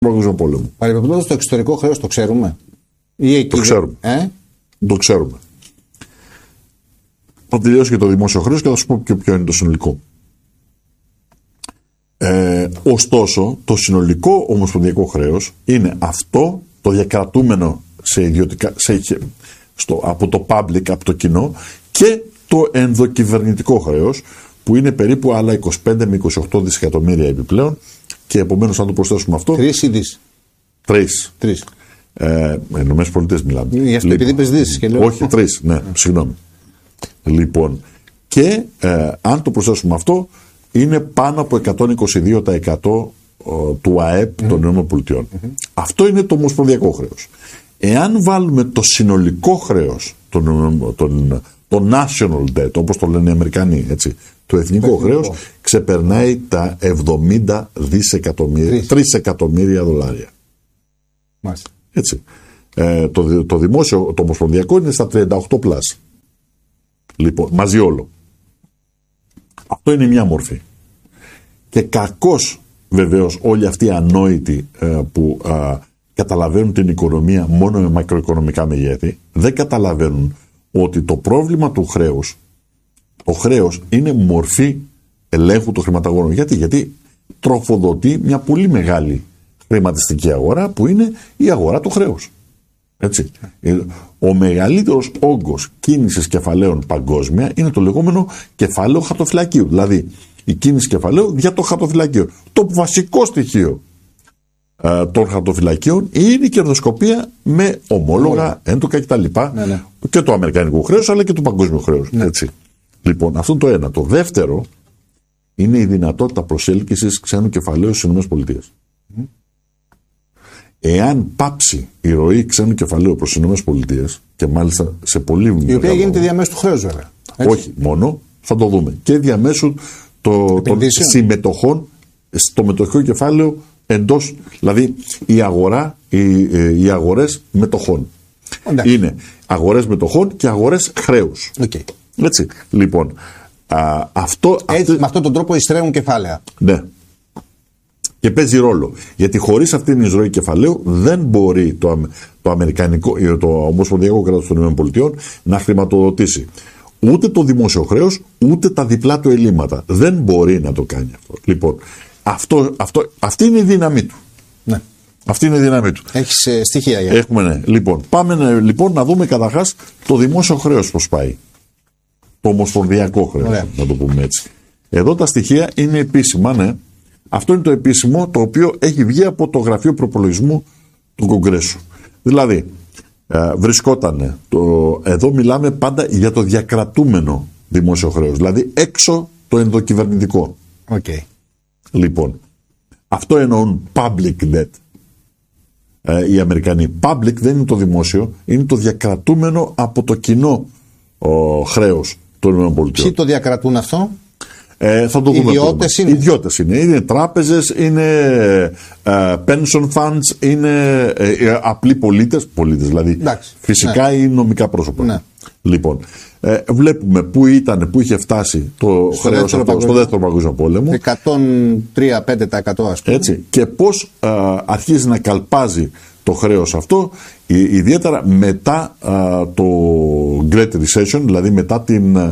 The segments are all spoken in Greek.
Παγκόσμιο Πόλεμο. Παρεμπιπτόντως, το εξωτερικό χρέος το ξέρουμε. Το ξέρουμε. Το ξέρουμε. Θα τελειώσει και το δημόσιο χρέος και θα σου πω και ποιο είναι το συνολικό. Ωστόσο, το συνολικό ομοσπονδιακό χρέος είναι αυτό το διακρατούμενο σε ιδιωτικά, από το public, από το κοινό, και το ενδοκυβερνητικό χρέος, που είναι περίπου άλλα 25 με 28 δισεκατομμύρια επιπλέον, και επομένως αν το προσθέσουμε αυτό... 3 ή δις. 3. Ηνωμένες Πολιτείες μιλάμε. Γι' αυτό επειδή είπες δις και λέω... Όχι, 3, ναι, συγγνώμη. Λοιπόν, και αν το προσθέσουμε αυτό, είναι πάνω από 122% του ΑΕΠ των ΗΠΑ. Αυτό είναι το ομοσπονδιακό χρέος. Εάν βάλουμε το συνολικό χρέος, το national debt, όπως το λένε οι Αμερικανοί, έτσι, το εθνικό χρέος, ξεπερνάει τα 70 δισεκατομμύρια, 3 εκατομμύρια δολάρια. Μάλιστα. Έτσι. Το δημόσιο, το ομοσπονδιακό είναι στα 38 πλάς. Λοιπόν, μαζί όλο. Αυτό είναι μια μορφή. Και κακώς βεβαίως όλοι αυτοί οι ανόητοι που καταλαβαίνουν την οικονομία μόνο με μακροοικονομικά μεγέθη, δεν καταλαβαίνουν ότι το πρόβλημα του χρέους, το χρέος είναι μορφή ελέγχου των χρηματαγορών. Γιατί τροφοδοτεί μια πολύ μεγάλη χρηματιστική αγορά, που είναι η αγορά του χρέους. Έτσι. Ο μεγαλύτερος όγκος κίνησης κεφαλαίων παγκόσμια είναι το λεγόμενο κεφάλαιο χαρτοφυλακίου. Δηλαδή η κίνηση κεφαλαίου για το χαρτοφυλακείο. Το βασικό στοιχείο των χαρτοφυλακίων είναι η κερδοσκοπία με ομόλογα, έντοκα κτλ. Ναι. Και του αμερικανικού χρέους αλλά και του παγκόσμιου χρέους. Ναι. Έτσι. Λοιπόν, αυτό είναι το ένα. Το δεύτερο είναι η δυνατότητα προσέλκυσης ξένου κεφαλαίου στις ΗΠΑ. Εάν πάψει η ροή ξένου κεφαλαίου προς τις ΗΠΑ, και μάλιστα σε πολύ η οποία γίνεται διαμέσου του χρέους, βέβαια. Έτσι. Όχι μόνο, θα το δούμε. Και διαμέσου των συμμετοχών στο μετοχικό κεφάλαιο εντός, δηλαδή η αγορά, οι αγορές μετοχών. Εντάξει. Είναι αγορές μετοχών και αγορές χρέους. Okay. Έτσι. Λοιπόν, με αυτόν τον τρόπο εισραίουν κεφάλαια. Ναι. Και παίζει ρόλο. Γιατί χωρίς αυτήν την εισρωή κεφαλαίου δεν μπορεί το ομοσπονδιακό κράτος των ΗΠΑ να χρηματοδοτήσει ούτε το δημόσιο χρέος, ούτε τα διπλά του ελλείμματα. Δεν μπορεί να το κάνει αυτό. Λοιπόν, αυτή είναι η δύναμή του. Ναι. Αυτή είναι η δύναμή του. Έχεις στοιχεία για Έχουμε, ναι. Λοιπόν, πάμε λοιπόν να δούμε καταρχάς το δημόσιο χρέος πώς πάει. Το ομοσπονδιακό χρέος, να το πούμε έτσι. Εδώ τα στοιχεία είναι επίσημα, ναι. Αυτό είναι το επίσημο, το οποίο έχει βγει από το Γραφείο Προπολογισμού του Κογκρέσου. Δηλαδή, βρισκόταν, εδώ μιλάμε πάντα για το διακρατούμενο δημόσιο χρέος, δηλαδή έξω το ενδοκυβερνητικό. Okay. Λοιπόν, αυτό εννοούν public debt. Οι Αμερικανοί. Public δεν είναι το δημόσιο, είναι το διακρατούμενο από το κοινό χρέος των ΗΠΑ. Ποιοι το διακρατούν αυτό? Θα το δούμε. Ιδιώτες είναι. Είναι τράπεζες, είναι pension funds, είναι απλοί πολίτες δηλαδή. Εντάξει, φυσικά ναι. ή νομικά πρόσωπα. Ναι. Λοιπόν, βλέπουμε πού είχε φτάσει το χρέος αυτό στο δεύτερο παγκόσμιο πόλεμο. 103-5% ας πούμε. Έτσι, και πώς αρχίζει να καλπάζει το χρέος αυτό, ιδιαίτερα μετά το Great Recession, δηλαδή μετά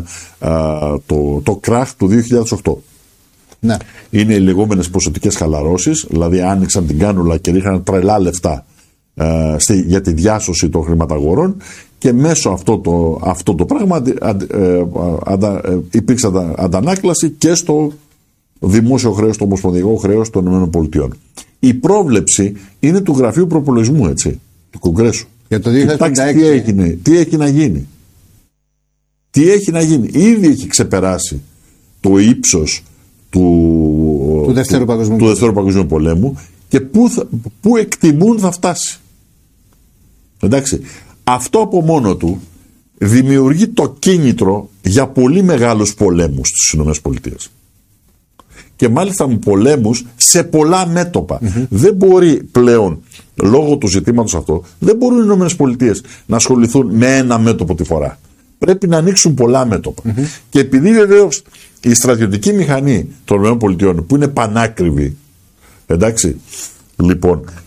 το krach του 2008. Ναι. Είναι οι λεγόμενες ποσοτικές χαλαρώσεις, δηλαδή άνοιξαν την κάνουλα και ρίχναν τρελά λεφτά για τη διάσωση των χρηματαγορών, και μέσω αυτό το πράγμα υπήρξε αντανάκλαση και στο δημόσιο χρέος, το ομοσπονδιακό χρέος των ΗΠΑ. Η πρόβλεψη είναι του Γραφείου Προπολογισμού, έτσι, του Κογκρέσου. Για το 2056. Κοιτάξτε τι έχει να γίνει. Τι έχει να γίνει. Ήδη έχει ξεπεράσει το ύψος του Δεύτερου Παγκοσμίου Πολέμου και πού εκτιμούν θα φτάσει. Εντάξει. Αυτό από μόνο του δημιουργεί το κίνητρο για πολύ μεγάλους πολέμους στις ΗΠΑ. Και μάλιστα με πολέμους σε πολλά μέτωπα. Δεν μπορεί πλέον, λόγω του ζητήματος αυτό, δεν μπορούν οι ΗΠΑ να ασχοληθούν με ένα μέτωπο τη φορά. Πρέπει να ανοίξουν πολλά μέτωπα. Και επειδή βεβαίως η στρατιωτική μηχανή των ΗΠΑ, που είναι πανάκριβη, εντάξει, λοιπόν,